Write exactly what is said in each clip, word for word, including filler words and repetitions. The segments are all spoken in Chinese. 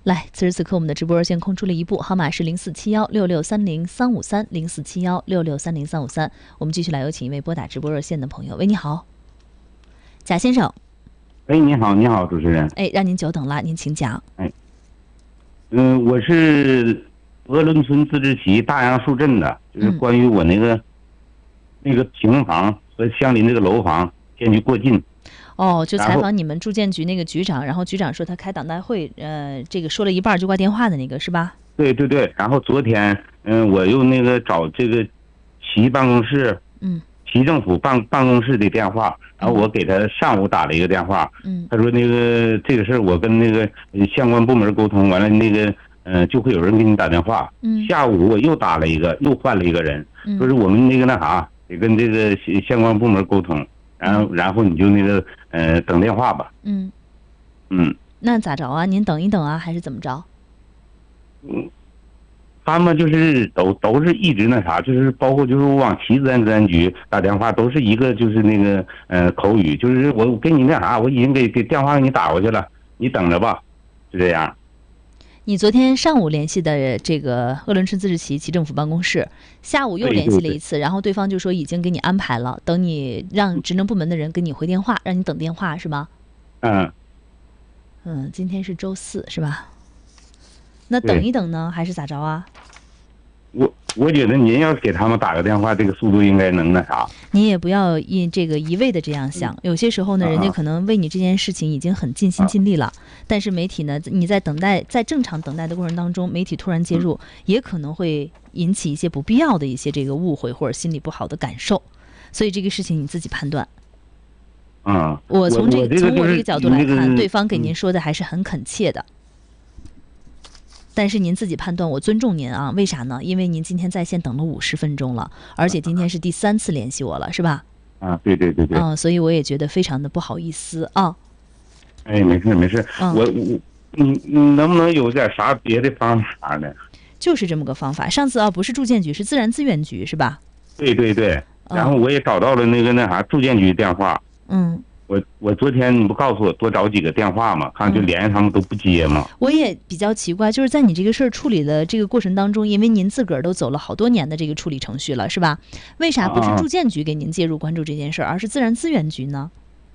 来，此时此刻我们的直播热线空出了一部，号码是零四七幺六六三零三五三零四七幺六六三零三五三。我们继续来有请一位拨打直播热线的朋友。喂，你好，贾先生。 哎，你好，你好，主持人。 哎，让您久等了，您请讲。 哎，嗯、呃，我是鄂伦村自治旗大杨树镇的，就是关于我那个、嗯、那个平房和相邻这个楼房间距过近。 哦，就采访你们住建局那个局长，然后局长说他开党代会，呃，这个说了一半就挂电话的那个是吧？ 对对对，然后昨天，嗯、呃，我又那个找这个旗办公室， 嗯， 旗政府办办公室的电话，然后我给他上午打了一个电话， 嗯， 他说那个这个事儿我跟那个相关部门沟通完了，那个呃就会有人给你打电话。 嗯， 下午我又打了一个，又换了一个人， 嗯、 说是我们那个那啥得跟这个相关部门沟通。然后，然后你就那个呃等电话吧。 嗯， 嗯， 那咋着啊？您等一等啊，还是怎么着？ 嗯，他们就是都都是一直那啥，就是包括就是我往旗自然自然局打电话，都是一个就是那个呃口语，就是我给你那啥，我已经给给电话给你打过去了，你等着吧，就这样。 你昨天上午联系的这个鄂伦春自治旗旗政府办公室，下午又联系了一次， 对对对， 然后对方就说已经给你安排了，等你让职能部门的人给你回电话，让你等电话是吗？ 嗯嗯，今天是周四是吧？那等一等呢，还是咋着啊？ 我我觉得您要是给他们打个电话，这个速度应该能那啥。 你也不要一这个一味的这样想，有些时候呢，人家可能为你这件事情已经很尽心尽力了，但是媒体呢，你在等待，在正常等待的过程当中，媒体突然介入，也可能会引起一些不必要的一些这个误会或者心里不好的感受，所以这个事情你自己判断。 嗯， 我从这个从我这个角度来看，对方给您说的还是很恳切的。但是您自己判断，我尊重您啊，为啥呢？因为您今天在线等了五十分钟了，而且今天是第三次联系我了，是吧？ 啊，对对对对。 嗯，所以我也觉得非常的不好意思啊。 哎，没事没事，嗯、我我你你能不能有点啥别的方法呢？ 就是这么个方法。上次啊，不是住建局，是自然资源局，是吧？ 对对对。然后我也找到了那个那啥住建局电话。 嗯。 我我昨天你不告诉我多找几个电话吗？看就连他们都不接嘛。 我也比较奇怪，就是在你这个事儿处理的这个过程当中，因为您自个儿都走了好多年的这个处理程序了，是吧？为啥不是住建局给您介入关注这件事儿，而是自然资源局呢？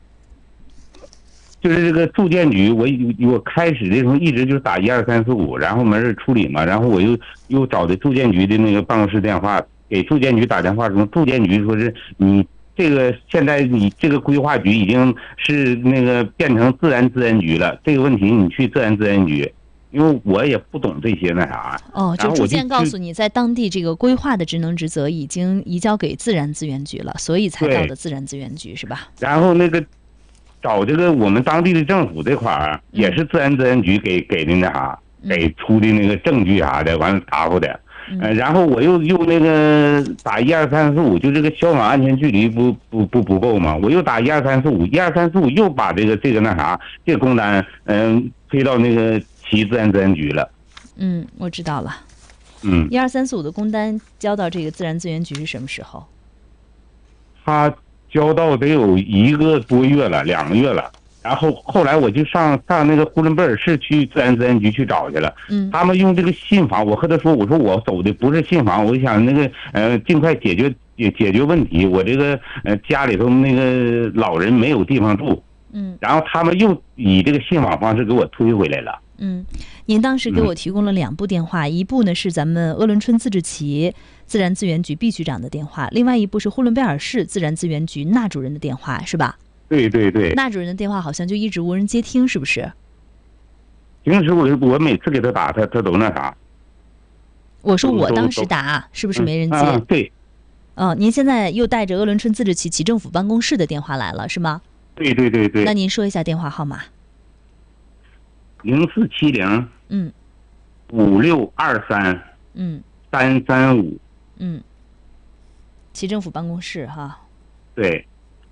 就是这个住建局，我我开始的时候一直就是打一二三四五，然后没人处理嘛，然后我又又找的住建局的那个办公室电话，给住建局打电话说，住建局说是你。这个现在你这个规划局已经是那个变成自然资源局了，这个问题你去自然资源局，因为我也不懂这些那啥。 哦，就逐渐告诉你，在当地这个规划的职能职责已经移交给自然资源局了，所以才到的自然资源局是吧？ 然后那个找这个我们当地的政府这块儿也是自然资源局给给的那啥，给出的那个证据啥的，完了答复的。呃，然后我又用那个打一二三四五，就这个消防安全距离不不不不够嘛，我又打一二三四五，一二三四五又把这个这个那啥这个工单嗯、呃、推到那个旗自然资源局了。 嗯，我知道了。 嗯， 一二三四五的工单交到这个自然资源局是什么时候？ 他交到得有一个多月了，两个月了。然后后来我就上上那个呼伦贝尔市区自然资源局去找去了， 嗯， 他们用这个信访，我和他说，我说我走的不是信访，我想那个呃尽快解决解解决问题，我这个呃家里头那个老人没有地方住， 嗯， 然后他们又以这个信访方式给我推回来了。 嗯，您当时给我提供了两部电话，嗯、一部呢是咱们鄂伦春自治旗自然资源局毕局长的电话，另外一部是呼伦贝尔市自然资源局那主任的电话，是吧？ 对对对， 那主任的电话好像就一直无人接听，是不是？ 平时我我每次给他打，他他都那啥。 我说我当时打，是不是没人接？ 嗯啊、对。 哦，您现在又带着鄂伦春自治旗旗政府办公室的电话来了，是吗？ 对对对对。 那您说一下电话号码。 零四七零。 嗯。 五六二三。 嗯。 三三五。 嗯。旗政府办公室哈。 对。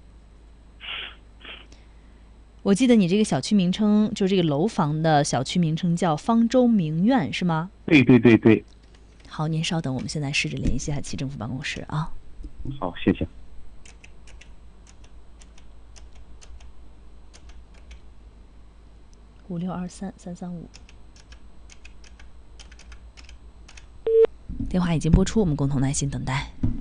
我记得你这个小区名称，就这个楼房的小区名称叫方舟明苑，是吗？ 对对对对。 好，您稍等，我们现在试着联系一下旗政府办公室啊。 好，谢谢。 五六二三三三五。 电话已经拨出，我们共同耐心等待。